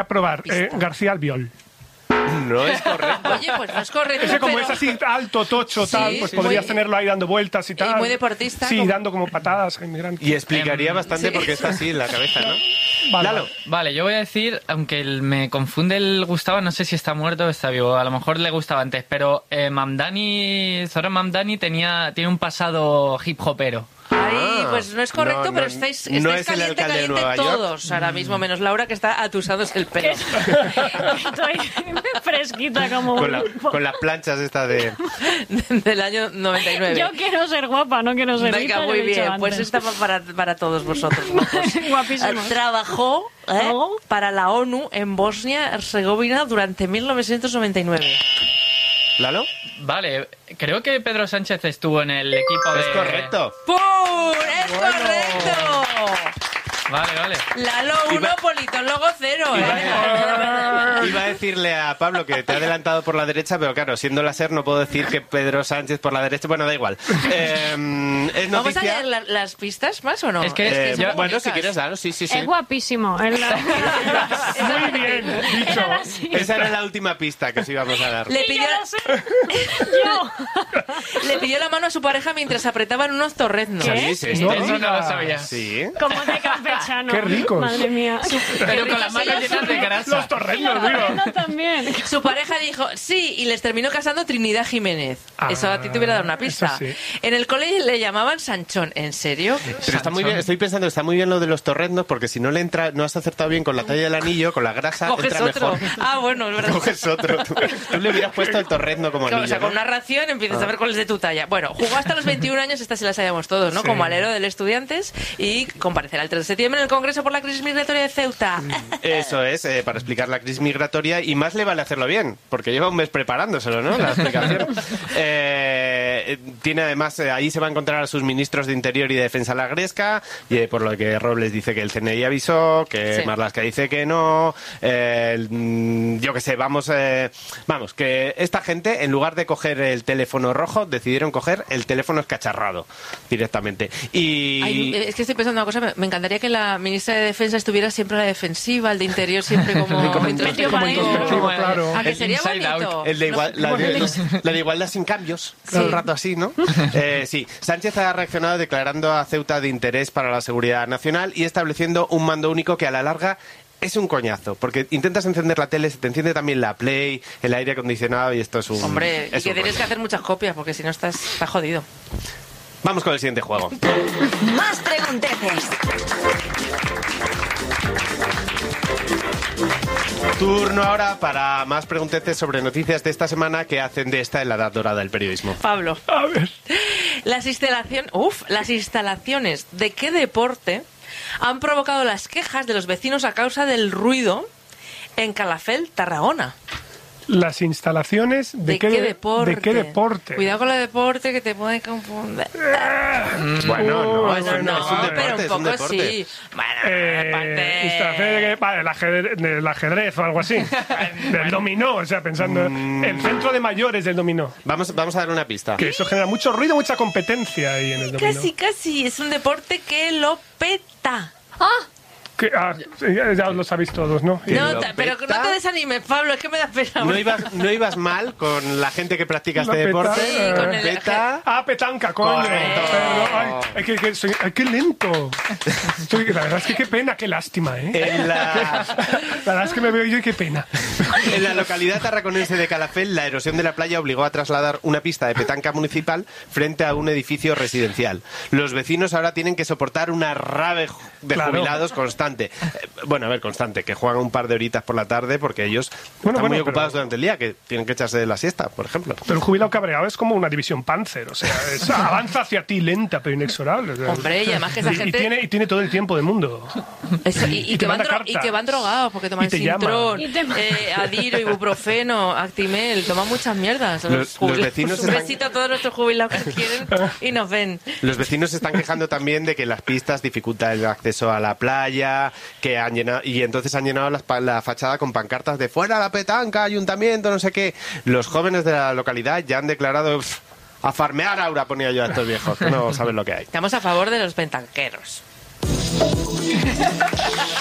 a probar García Albiol. No es correcto. Oye, pues no es correcto. Ese como pero... es así alto, tocho, Sí, tal, pues sí, podrías muy- tenerlo ahí dando vueltas y tal. muy deportista, Sí, como- dando como patadas a inmigrantes. Y explicaría bastante sí. por qué está así en la cabeza, ¿no? Vale, Lalo. vale. Vale, yo voy a decir, aunque me confunde el Gustavo, no sé si está muerto o está vivo, a lo mejor le gustaba antes, pero Zoran Mamdani tiene un pasado hip hopero. Ay, pues no es correcto, No, pero no, estáis no es el caliente, alcalde de caliente Nueva York. todos ahora mismo, menos Laura, que está atusándose el pelo. Estoy fresquita como... Con las planchas estas de... Del año 99. Yo quiero ser guapa, no quiero ser Venga, rica, muy ya lo he dicho bien. Pues antes. esta va para todos vosotros. guapos. Guapísimos. Trabajó para la ONU en Bosnia-Herzegovina durante 1999. ¿Lalo? Vale, creo que Pedro Sánchez estuvo en el equipo de... Es correcto. ¡Pum! ¡Es correcto! Vale. Lalo 1, Politólogo 0. Iba a decirle a Pablo que te ha adelantado por la derecha, pero claro, siendo la SER no puedo decir que Pedro Sánchez por la derecha. Bueno, da igual. Es ¿Vamos a noticia... leer las pistas más o no? Es que son yo- bueno, si bonitas. quieres, Lalo, sí. Es guapísimo. Muy bien, dicho. Esa era la última pista que os íbamos a dar. Le pidió, le pidió la mano a su pareja mientras apretaban unos torreznos. ¿Qué? Sí, sí, No Eso no lo digas. sabía. Sí. Como de campechano. Qué ricos. Madre mía. Pero con las manos llenas de grasa. Los torrenos, digo. No, también. Su pareja dijo sí y les terminó casando Trinidad Jiménez. Eso a ti te hubiera dado una pista. eso sí. En el colegio le llamaban Sanchón. ¿En serio? Pero está muy bien, estoy pensando, está muy bien lo de los torreznos, porque si no le entra, no has acertado bien con la talla del anillo, con la grasa, Coges entra otro. mejor. Ah, bueno, es verdad. Coges otro. Tú le hubieras puesto el torrezno como anillo, O sea, con ¿no? una ración empiezas a ver cuál es de tu talla. Bueno, jugó hasta los 21 años, esta sí la sabíamos todos, ¿no? Sí. Como alero del Estudiantes y comparecerá el 3 de septiembre en el Congreso por la crisis migratoria de Ceuta. Eso es, para explicar la crisis migratoria, y más le vale hacerlo bien, porque lleva un mes preparándoselo, ¿no? La explicación. Tiene además, ahí se va a encontrar a sus ministros de Interior y de Defensa la Gresca, y por lo que Robles dice que el CNI avisó, que Sí. Marlaska dice que no, yo qué sé, vamos, que esta gente, en lugar de coger el teléfono rojo, decidieron coger el teléfono escacharrado directamente. Y... Ay, es que estoy pensando una cosa, me encantaría que la ministra de Defensa estuviera siempre a la defensiva, el de Interior siempre como introspectivo. como introspectivo, claro. ¿A que El sería inside bonito? out. El de No, la de igualdad sin cambios, Sí. todo el rato así, ¿no? Sí, Sánchez ha reaccionado declarando a Ceuta de interés para la seguridad nacional y estableciendo un mando único que a la larga es un coñazo, porque intentas encender la tele, se te enciende también la Play, el aire acondicionado y esto es un... Hombre, y es que un tienes rollo. que hacer muchas copias, porque si no estás jodido. Vamos con el siguiente juego. Más pregunteces. Turno ahora para más pregunteces sobre noticias de esta semana que hacen de esta en la edad dorada del periodismo. Pablo, A ver. las instalaciones de qué deporte han provocado las quejas de los vecinos a causa del ruido en Calafell, Tarragona. Las instalaciones de qué deporte? ¿De qué deporte? Cuidado con el deporte que te puede confundir. Bueno, no, Bueno, es un no, deporte, pero un es un poco deporte. sí. Bueno, Instalaciones de qué- vale, el ajedrez o algo así. Del dominó, o sea, pensando. El centro de mayores del dominó. Vamos a dar una pista. Que eso genera mucho ruido, mucha competencia ahí en el dominó. Casi. Es un deporte que lo peta. Sí, ya lo sabéis todos, ¿no? Y- No, lo pero peta. no te desanimes, Pablo, es que me da pena. No ibas mal con la gente que practica este La peta, deporte. sí, con el- Peta. Ah, petanca, coño. Correcto. Perdón. Ay, qué lento. La verdad es que qué pena, qué lástima, ¿eh? La verdad es que me veo yo y qué pena. En la localidad tarraconense de Calafell, la erosión de la playa obligó a trasladar una pista de petanca municipal frente a un edificio residencial. Los vecinos ahora tienen que soportar una rave de Claro. jubilados constante. Bueno, a ver, constante, que juegan un par de horitas por la tarde porque ellos Bueno, están muy pero- ocupados durante el día, que tienen que echarse de la siesta, por ejemplo. Pero el jubilado cabreado es como una división Panzer, o sea, avanza hacia ti lenta pero inexorable. O sea, Hombre, y además que esa gente- y tiene todo el tiempo del mundo. Eso, Y y, te que van manda cartas. y que van drogados porque toman Y te llama. Sintrón, Y te- Adiro, Ibuprofeno, Actimel, toman muchas mierdas. Los jubilados. vecinos Un están- besito a todos nuestros jubilados que quieren y nos ven. Los vecinos se están quejando también de que las pistas dificultan el acceso a la playa, que han llenado, y entonces han llenado la fachada con pancartas de fuera la petanca, ayuntamiento, no sé qué. Los jóvenes de la localidad ya han declarado "Pff, a farmear ahora", ponía yo a estos viejos, que no saben lo que hay. Estamos a favor de los pentanqueros.